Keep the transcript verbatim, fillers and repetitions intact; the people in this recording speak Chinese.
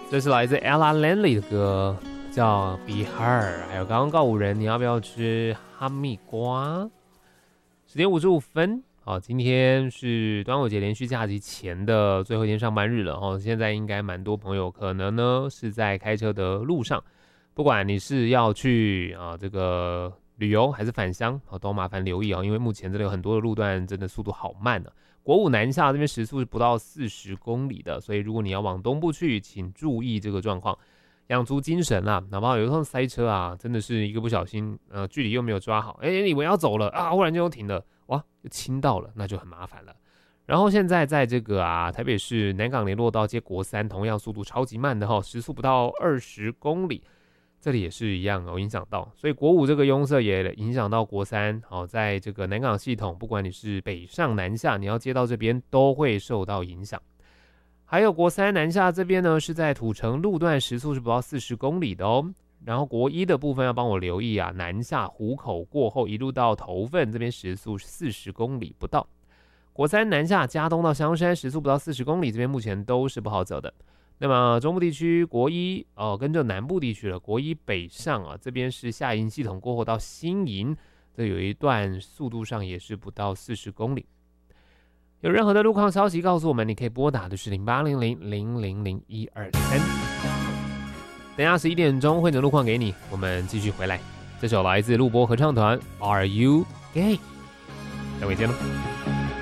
这是来自 Ella Langley 的歌，叫 Be Her。还有刚刚告五人，你要不要吃哈密瓜？十点五十五分。好，今天是端午节连续假期前的最后一天上班日了哦。现在应该蛮多朋友可能呢是在开车的路上，不管你是要去啊这个旅游还是返乡，好都麻烦留意哦，因为目前这里有很多的路段真的速度好慢呢、啊。国五南下这边时速是不到四十公里的，所以如果你要往东部去，请注意这个状况，养足精神啦。哪怕有时候塞车啊，真的是一个不小心，呃，距离又没有抓好，哎，以为要走了啊，忽然间又停了。哇，就亲到了，那就很麻烦了。然后现在在这个啊台北市南港联络道接国三，同样速度超级慢的哈，时速不到二十公里，这里也是一样哦，影响到。所以国五这个拥塞也影响到国三，好，在这个南港系统，不管你是北上南下，你要接到这边都会受到影响。还有国三南下这边呢，是在土城路段，时速是不到四十公里的哦。然后国一的部分要帮我留意啊，南下湖口过后一路到头份这边时速四十公里不到。国三南下嘉东到香山时速不到四十公里，这边目前都是不好走的。那么中部地区国一哦，跟着南部地区了，国一北上啊，这边是下营系统过后到新营，这有一段速度上也是不到四十公里。有任何的路况消息告诉我们，你可以拨打的是零八零零零零零一二三。等一下十一点钟会整路况给你，我们继续回来。这首来自录播合唱团 Are You Gay？ 待会见喽。